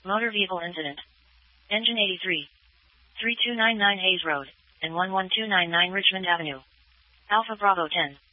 Motor vehicle incident. Engine 83. 3299 Hayes Road, and 11299 Richmond Avenue. Alpha Bravo 10.